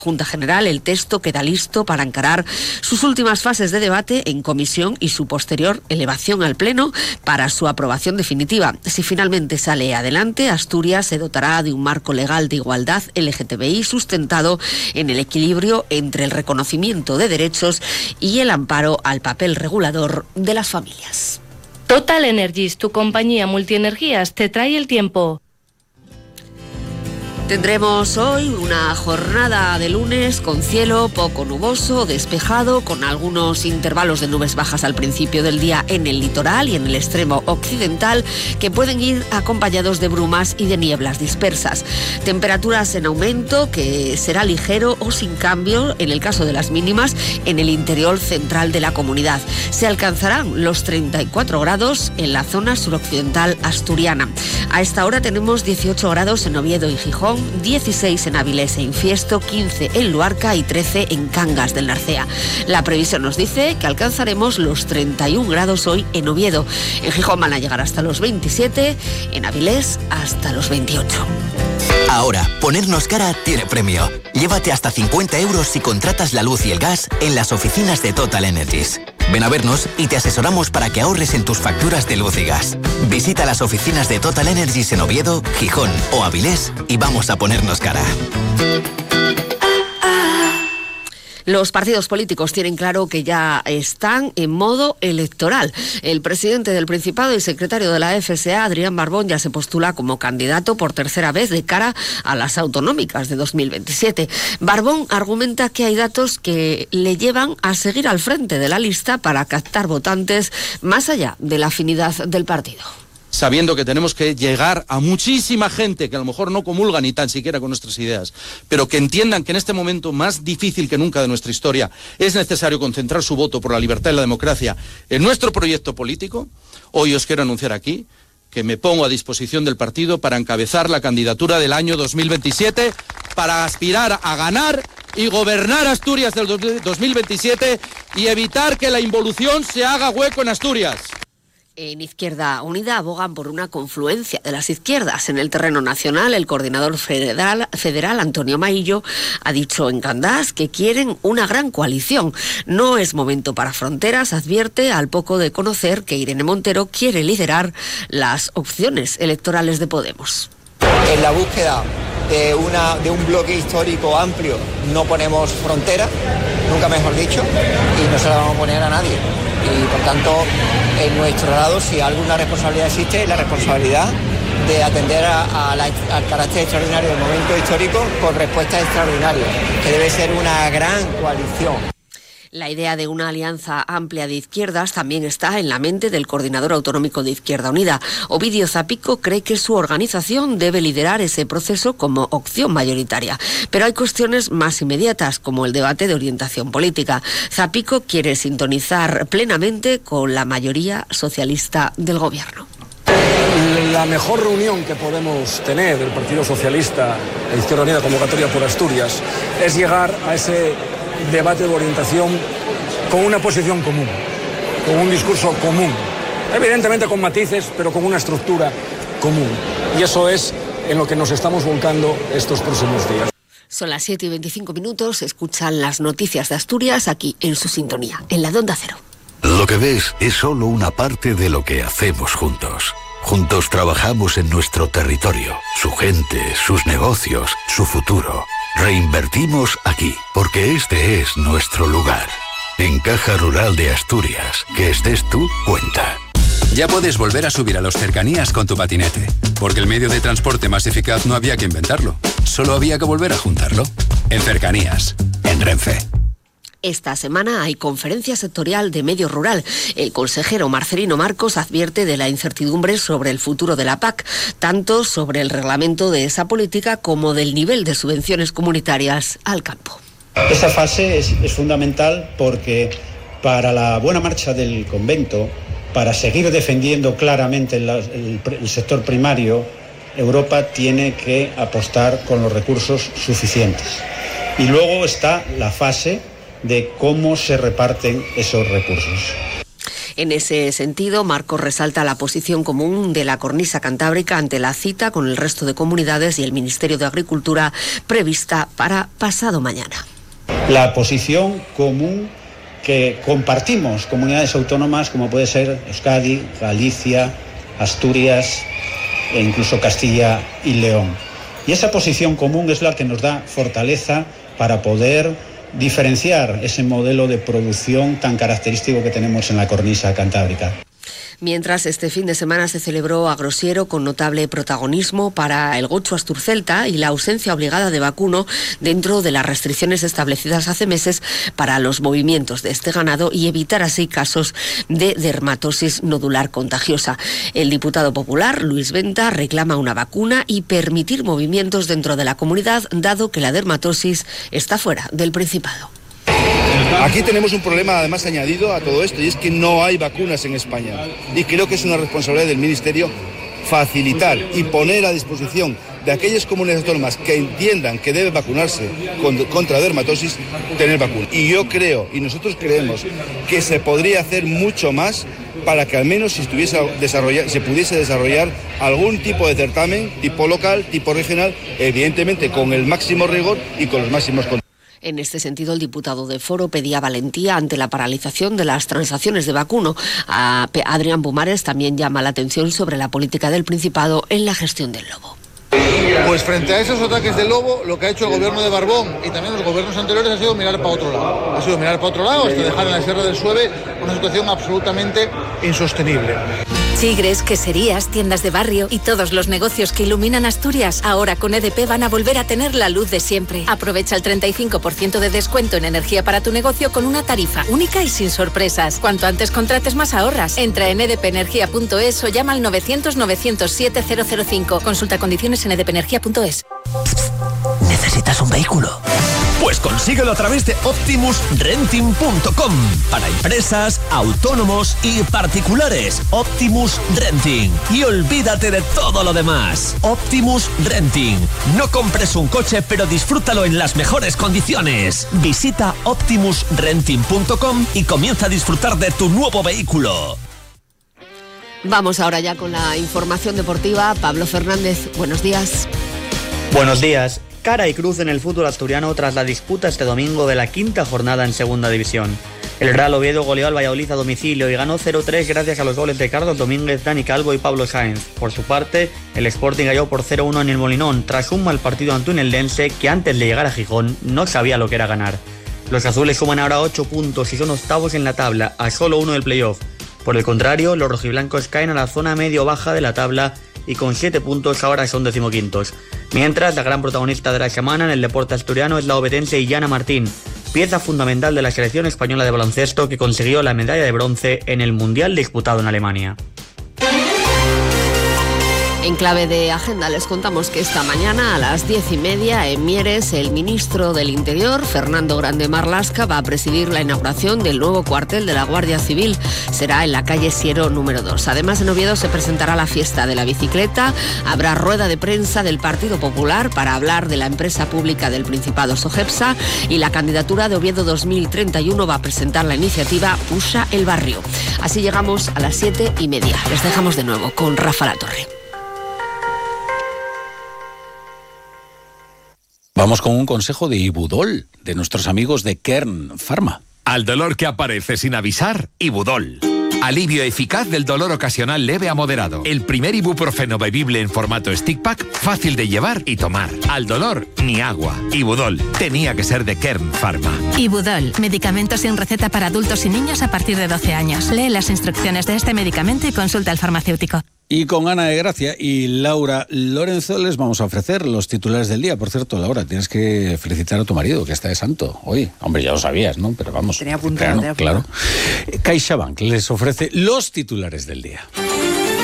Junta General, el texto queda listo para encarar sus últimas fases de debate en comisión y su posterior elevación al Pleno para su aprobación definitiva. Si finalmente sale adelante, Asturias se dotará de un marco legal de igualdad LGTBI sustentado en el equilibrio entre el reconocimiento de derechos y el amparo al papel regulador de las familias. Total Energies, tu compañía multienergías, te trae el tiempo. Tendremos hoy una jornada de lunes con cielo poco nuboso, despejado, con algunos intervalos de nubes bajas al principio del día en el litoral y en el extremo occidental, que pueden ir acompañados de brumas y de nieblas dispersas. Temperaturas en aumento, que será ligero o sin cambio en el caso de las mínimas en el interior central de la comunidad. Se alcanzarán los 34 grados en la zona suroccidental asturiana. A esta hora tenemos 18 grados en Oviedo y Gijón, 16 en Avilés e Infiesto, 15 en Luarca y 13 en Cangas del Narcea. La previsión nos dice que alcanzaremos los 31 grados hoy en Oviedo. En Gijón van a llegar hasta los 27, en Avilés hasta los 28. Ahora, ponernos cara tiene premio. Llévate hasta 50 euros si contratas la luz y el gas en las oficinas de Total Energies. Ven a vernos y te asesoramos para que ahorres en tus facturas de luz y gas. Visita las oficinas de Total Energies en Oviedo, Gijón o Avilés y vamos a ponernos cara. Los partidos políticos tienen claro que ya están en modo electoral. El presidente del Principado y secretario de la FSA, Adrián Barbón, ya se postula como candidato por tercera vez de cara a las autonómicas de 2027. Barbón argumenta que hay datos que le llevan a seguir al frente de la lista para captar votantes más allá de la afinidad del partido. Sabiendo que tenemos que llegar a muchísima gente que a lo mejor no comulga ni tan siquiera con nuestras ideas, pero que entiendan que en este momento más difícil que nunca de nuestra historia es necesario concentrar su voto por la libertad y la democracia en nuestro proyecto político, hoy os quiero anunciar aquí que me pongo a disposición del partido para encabezar la candidatura del año 2027, para aspirar a ganar y gobernar Asturias del 2027 y evitar que la involución se haga hueco en Asturias. En Izquierda Unida abogan por una confluencia de las izquierdas en el terreno nacional. El coordinador federal Antonio Maillo ha dicho en Candás que quieren una gran coalición. No es momento para fronteras, advierte, al poco de conocer que Irene Montero quiere liderar las opciones electorales de Podemos. En la búsqueda de un bloque histórico amplio no ponemos fronteras, nunca mejor dicho, y no se la vamos a poner a nadie. Y por tanto, en nuestro lado, si alguna responsabilidad existe, es la responsabilidad de atender al carácter extraordinario del momento histórico con respuestas extraordinarias, que debe ser una gran coalición. La idea de una alianza amplia de izquierdas también está en la mente del coordinador autonómico de Izquierda Unida. Ovidio Zapico cree que su organización debe liderar ese proceso como opción mayoritaria. Pero hay cuestiones más inmediatas, como el debate de orientación política. Zapico quiere sintonizar plenamente con la mayoría socialista del gobierno. La mejor reunión que podemos tener el Partido Socialista e Izquierda Unida, convocatoria por Asturias, es llegar a ese debate de orientación con una posición común, con un discurso común, evidentemente con matices, pero con una estructura común. Y eso es en lo que nos estamos volcando estos próximos días. Son las 7:25, escuchan las noticias de Asturias aquí en su sintonía, en la de Onda Cero. Lo que ves es solo una parte de lo que hacemos juntos. Juntos trabajamos en nuestro territorio, su gente, sus negocios, su futuro. Reinvertimos aquí, porque este es nuestro lugar. En Caja Rural de Asturias, que estés tú, cuenta. Ya puedes volver a subir a los cercanías con tu patinete, porque el medio de transporte más eficaz no había que inventarlo, solo había que volver a juntarlo. En Cercanías, en Renfe. Esta semana hay conferencia sectorial de medio rural. El consejero Marcelino Marcos advierte de la incertidumbre sobre el futuro de la PAC, tanto sobre el reglamento de esa política como del nivel de subvenciones comunitarias al campo. Esa fase es fundamental porque para la buena marcha del convento, para seguir defendiendo claramente el sector primario, Europa tiene que apostar con los recursos suficientes. Y luego está la fase de cómo se reparten esos recursos. En ese sentido, Marcos resalta la posición común de la cornisa cantábrica ante la cita con el resto de comunidades y el Ministerio de Agricultura prevista para pasado mañana. La posición común que compartimos comunidades autónomas como puede ser Euskadi, Galicia, Asturias e incluso Castilla y León. Y esa posición común es la que nos da fortaleza para poder diferenciar ese modelo de producción tan característico que tenemos en la cornisa cantábrica. Mientras, este fin de semana se celebró Agrosiero con notable protagonismo para el gochu asturcelta y la ausencia obligada de vacuno dentro de las restricciones establecidas hace meses para los movimientos de este ganado y evitar así casos de dermatosis nodular contagiosa. El diputado popular, Luis Venta, reclama una vacuna y permitir movimientos dentro de la comunidad, dado que la dermatosis está fuera del Principado. Aquí tenemos un problema además añadido a todo esto y es que no hay vacunas en España y creo que es una responsabilidad del Ministerio facilitar y poner a disposición de aquellas comunidades autónomas que entiendan que deben vacunarse contra dermatosis, tener vacunas. Y yo creo, y nosotros creemos, que se podría hacer mucho más para que al menos se pudiese desarrollar algún tipo de certamen, tipo local, tipo regional, evidentemente con el máximo rigor y con los máximos controles. En este sentido, el diputado de Foro pedía valentía ante la paralización de las transacciones de vacuno. Adrián Pumares también llama la atención sobre la política del Principado en la gestión del lobo. Pues frente a esos ataques del lobo, lo que ha hecho el gobierno de Barbón y también los gobiernos anteriores ha sido mirar para otro lado. Ha sido mirar para otro lado hasta dejar en la Sierra del Sueve una situación absolutamente insostenible. Chigres, queserías, tiendas de barrio y todos los negocios que iluminan Asturias, ahora con EDP van a volver a tener la luz de siempre. Aprovecha el 35% de descuento en energía para tu negocio con una tarifa única y sin sorpresas. Cuanto antes contrates, más ahorras. Entra en edpenergia.es o llama al 900-907-005. Consulta condiciones en edpenergia.es. ¿Necesitas un vehículo? Pues consíguelo a través de OptimusRenting.com. Para empresas, autónomos y particulares. Optimus Renting. Y olvídate de todo lo demás. Optimus Renting. No compres un coche, pero disfrútalo en las mejores condiciones. Visita OptimusRenting.com y comienza a disfrutar de tu nuevo vehículo. Vamos ahora ya con la información deportiva. Pablo Fernández, buenos días. Buenos días. Cara y cruz en el fútbol asturiano tras la disputa este domingo de la quinta jornada en Segunda División. El Real Oviedo goleó al Valladolid a domicilio y ganó 0-3 gracias a los goles de Carlos Domínguez, Dani Calvo y Pablo Sáenz. Por su parte, el Sporting cayó por 0-1 en el Molinón tras un mal partido ante un eldense que antes de llegar a Gijón no sabía lo que era ganar. Los azules suman ahora 8 puntos y son octavos en la tabla, a solo uno del playoff. Por el contrario, los rojiblancos caen a la zona medio-baja de la tabla y con 7 puntos ahora son decimoquintos. Mientras, la gran protagonista de la semana en el deporte asturiano es la obetense Illana Martín, pieza fundamental de la selección española de baloncesto que consiguió la medalla de bronce en el Mundial disputado en Alemania. En clave de agenda les contamos que esta mañana a las 10:30 en Mieres el ministro del Interior, Fernando Grande Marlaska, va a presidir la inauguración del nuevo cuartel de la Guardia Civil. Será en la calle Siero número 2. Además, en Oviedo se presentará la fiesta de la bicicleta, habrá rueda de prensa del Partido Popular para hablar de la empresa pública del Principado Sogepsa y la candidatura de Oviedo 2031 va a presentar la iniciativa Usa el Barrio. Así llegamos a las 7:30. Les dejamos de nuevo con Rafa Latorre. Vamos con un consejo de Ibudol, de nuestros amigos de Kern Pharma. Al dolor que aparece sin avisar, Ibudol. Alivio eficaz del dolor ocasional leve a moderado. El primer ibuprofeno bebible en formato stick pack, fácil de llevar y tomar. Al dolor, ni agua. Ibudol. Tenía que ser de Kern Pharma. Ibudol. Medicamento sin receta para adultos y niños a partir de 12 años. Lee las instrucciones de este medicamento y consulta al farmacéutico. Y con Ana de Gracia y Laura Lorenzo les vamos a ofrecer los titulares del día. Por cierto, Laura, tienes que felicitar a tu marido, que está de santo hoy. Hombre, ya lo sabías, ¿no? Pero vamos. Tenía apuntado. Claro. CaixaBank les ofrece los titulares del día.